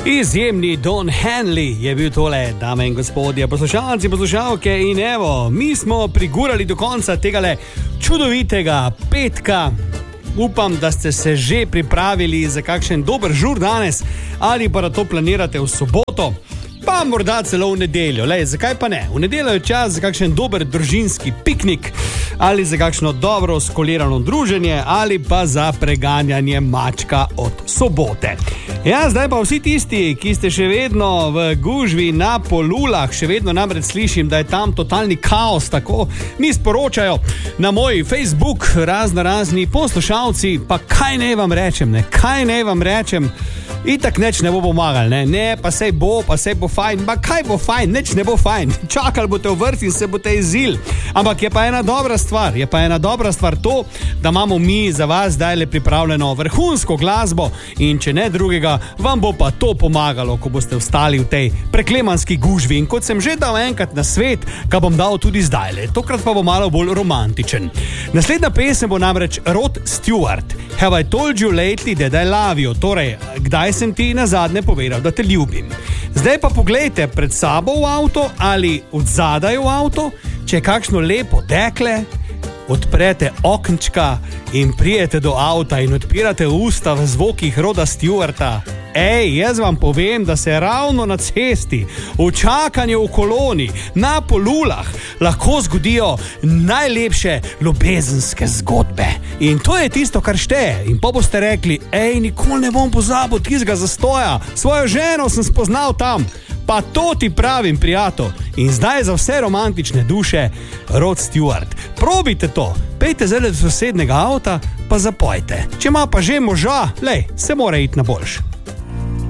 Izjemni Don Henley je bil tole, dame in gospodje, poslušalci, poslušalke, in evo, mi smo prigurali do konca tegale čudovitega petka. Upam, da ste se že pripravili za kakšen dober žur danes ali pa da to planirate v soboto, pa morda celo v nedeljo. Lej, zakaj pa ne? V nedeljo je čas za kakšen dober družinski piknik ali za kakšno dobro skolirano druženje ali pa za preganjanje mačka od sobote. Ja, zdaj pa vsi tisti, ki ste še vedno v gužvi na Polulah, še vedno namreč slišim, da je tam totalni kaos, tako mi sporočajo na moj Facebook razni poslušalci, pa kaj naj vam rečem, itak nič ne bo pomagal, ne, pa sej bo fajn, pa kaj bo fajn, nič ne bo fajn, čakali boste v vrsti in se boste izil, ampak je pa ena dobra stvar to, da imamo mi za vas zdajle pripravljeno vrhunsko glasbo in če ne drugega, vam bo pa to pomagalo, ko boste vstali v tej preklemanski gužvi. In kot sem že dal enkrat na svet, ga bom dal tudi zdajle, tokrat pa bo malo bolj romantičen. Naslednja pesem bo namreč Rod Stewart, Have I Told You Lately That I Love You, torej, kdaj sem ti nazadnje povedal, da te ljubim. Zdaj pa poglejte pred sabo v avto ali odzadaj v avto, če je kakšno lepo dekle, odprete oknčka in prijete do avta in odpirate usta v zvokih Roda Stewarta. Jaz vam povem, da se ravno na cesti, v čakanju v koloni, na Polulah, lahko zgodijo najlepše ljubezenske zgodbe. In to je tisto, kar šteje. In pa boste rekli, nikoli ne bom pozabil tistega zastoja, svojo ženo sem spoznal tam. Pa to ti pravim, prijatelj. In zdaj za vse romantične duše, Rod Stewart. Probite to, pejte zdaj do sosednega avta, pa zapojte. Če ima pa že moža, se mora iti na boljše.